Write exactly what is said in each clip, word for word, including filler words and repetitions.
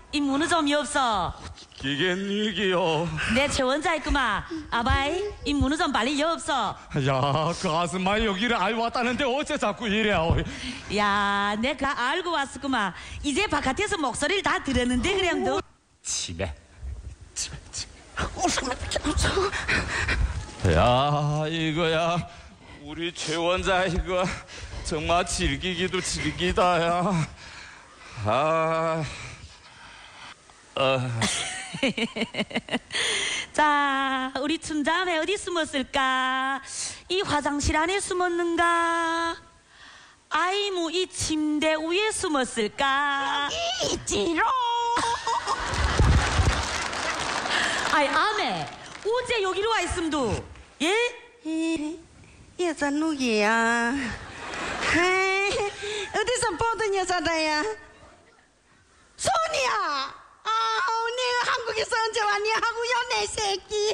이 문어 좀이 없어. 기겐이기요. 내 최원자 있구만. 아바이 이 문어 좀 빨리 여 없어. 야, 그 아줌마 여기를 알 왔다는데 어째 자꾸 이래? 야, 내가 알고 왔었구만. 이제 바깥에서 목소리를 다 들었는데 그냥 너. 치매. 치매, 치매. 야, 이거야. 우리 최원자 이거 정말 즐기기도 즐기다, 야. 아. 어. 자, 우리 춘자매 어디 숨었을까? 이 화장실 안에 숨었는가? 아이무 이 침대 위에 숨었을까? 있지롱. 아이 아메 어제 여기로 와 있음도 예? 여자 누구야? 어디서 보던 여자다야? 손이야. 아, 내가 한국에서 언제 왔니 하고요, 내 새끼.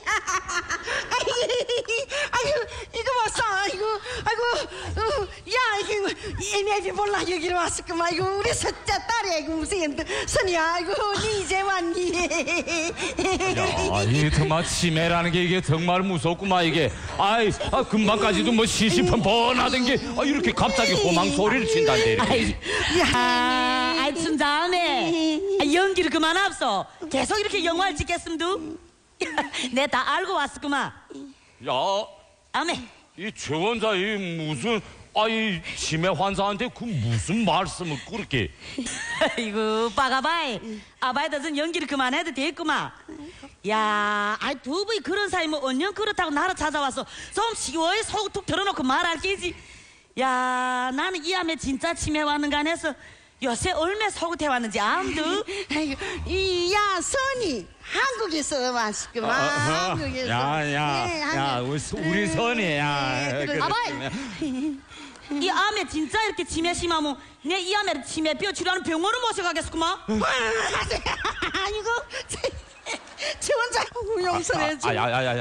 아이고, 이거 봤어. 아이고, 아이고, 어, 야, 이거 애매비 몰라 여기로 왔을까만. 이거 우리 셋째 딸이야. 이거 무슨 손이야. 아이고, 니 이제 왔니? 야, 이 정말 치매라는 게 이게 정말 무섭구만 이게. 아이, 아, 금방까지도 뭐 시시펀펀하던 게 아, 이렇게 갑자기 호망 소리를 친단데. 아이, 아, 아이 춘자매 아, 연기를 그만합소. 계속 이렇게 영화를 찍겠음도. 내 다 알고 왔었구만. 야, 아메 이 최원자 이 무슨 아이 치매 환자한테 그 무슨 말씀을 그렇게. 아이고 빠가바이 아바이도 좀 연기를 그만해도 되겠구만. 야, 아이 두 분이 그런 사이면 언년 그렇다고 나를 찾아와서 좀 시원히 속 툭 털어놓고 말할 게지. 야, 나는 이 암에 진짜 치매 왔는가 안 해서 요새 얼마 속을 왔는지 암도. 아이고, 이, 야, 선이 한국에서 왔을까만. 아, 아, 한국에서. 야, 야, 네, 야, 한국- 우리, 우리 선이, 야. 네, 그래. 아바이 이 암에 진짜 이렇게 치매 심하면 내 이 암에 치매뼈 치료하는 병원을 모셔가겠구만. 아이고, 저 혼자 용서해 줘. 아, 야, 야, 야, 야.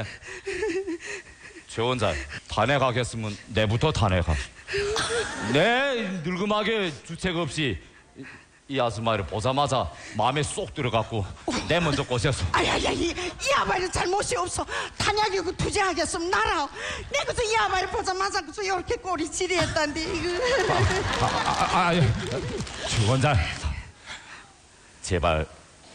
최원자, 탄핵 하겠으면 내부터 탄핵하. 내 늙음하게 주책 없이 이, 이 아줌마를 보자마자 마음에 쏙 들어갔고 내 먼저 꼬셨어. 아야야, 이, 이 아바이는 잘못이 없어. 탄약이고 투쟁하겠으면 나라. 내가서 이 아바이를 보자마자 그서 이렇게 꼬리 지리했단데 이거. 아, 아, 아, 아, 최원자, 제발